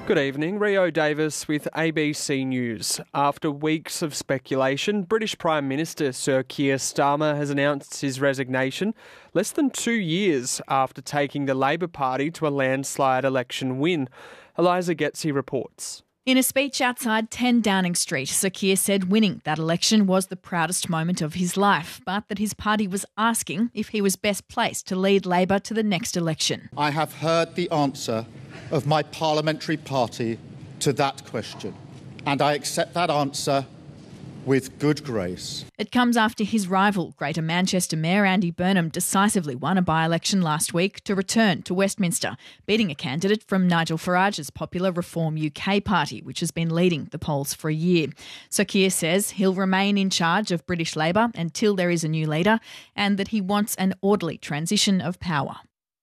Good evening, Rio Davis with ABC News. After weeks of speculation, British Prime Minister Sir Keir Starmer has announced his resignation less than 2 years after taking the Labor Party to a landslide election win. Eliza Getzi reports. In a speech outside 10 Downing Street, Sir Keir said winning that election was the proudest moment of his life, but that his party was asking if he was best placed to lead Labor to the next election. I have heard the answer of my parliamentary party to that question, and I accept that answer with good grace. It comes after his rival, Greater Manchester Mayor Andy Burnham, decisively won a by-election last week to return to Westminster, beating a candidate from Nigel Farage's popular Reform UK party, which has been leading the polls for a year. Sir Keir says he'll remain in charge of British Labor until there is a new leader, and that he wants an orderly transition of power.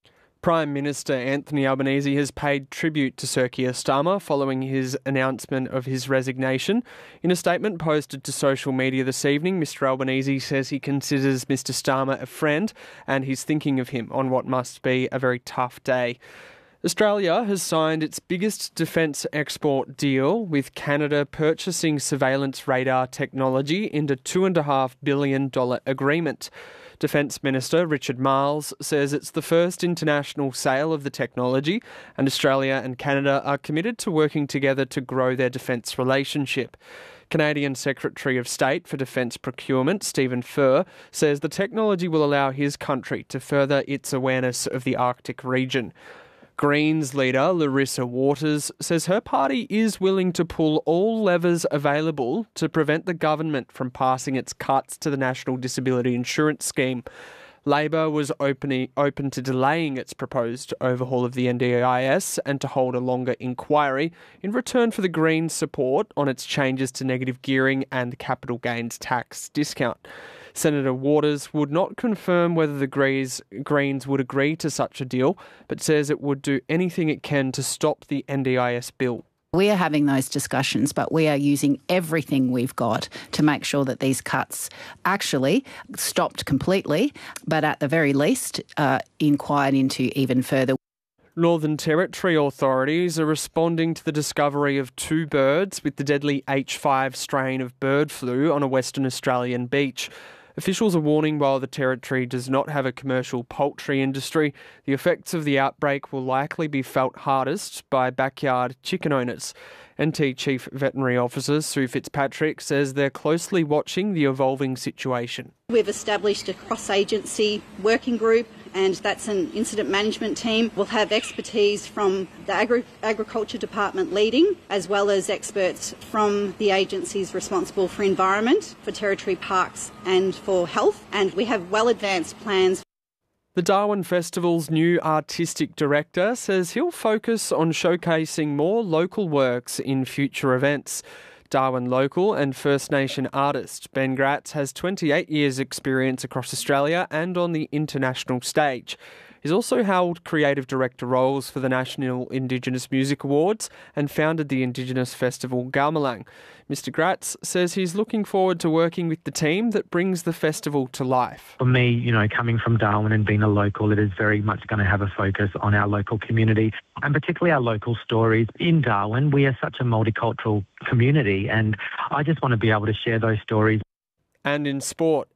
Prime Minister Anthony Albanese has paid tribute to Sir Keir Starmer following his announcement of his resignation. In a statement posted to social media this evening, Mr Albanese says he considers Mr Starmer a friend and he's thinking of him on what must be a very tough day. Australia has signed its biggest defence export deal, with Canada purchasing surveillance radar technology into $2.5 billion agreement. Defence Minister Richard Marles says it's the first international sale of the technology, and Australia and Canada are committed to working together to grow their defence relationship. Canadian Secretary of State for Defence Procurement, Stephen Furr, says the technology will allow his country to further its awareness of the Arctic region. Greens leader Larissa Waters says her party is willing to pull all levers available to prevent the government from passing its cuts to the National Disability Insurance Scheme. Labor was open to delaying its proposed overhaul of the NDIS and to hold a longer inquiry in return for the Greens' support on its changes to negative gearing and capital gains tax discount. Senator Waters would not confirm whether the Greens would agree to such a deal, but says it would do anything it can to stop the NDIS bill. We are having those discussions, but we are using everything we've got to make sure that these cuts actually stopped completely, but at the very least inquired into even further. Northern Territory authorities are responding to the discovery of 2 birds with the deadly H5 strain of bird flu on a Western Australian beach. Officials are warning while the Territory does not have a commercial poultry industry, the effects of the outbreak will likely be felt hardest by backyard chicken owners. NT Chief Veterinary Officer Sue Fitzpatrick says they're closely watching the evolving situation. We've established a cross-agency working group, and that's an incident management team. We'll have expertise from the Agriculture Department leading, as well as experts from the agencies responsible for environment, for Territory Parks and for health, and we have well-advanced plans. The Darwin Festival's new artistic director says he'll focus on showcasing more local works in future events. Darwin local and First Nation artist Ben Gratz has 28 years' experience across Australia and on the international stage. He's also held creative director roles for the National Indigenous Music Awards and founded the Indigenous festival Gamelang. Mr Gratz says he's looking forward to working with the team that brings the festival to life. For me, coming from Darwin and being a local, it is very much going to have a focus on our local community and particularly our local stories. In Darwin, we are such a multicultural community, and I just want to be able to share those stories. And in sport,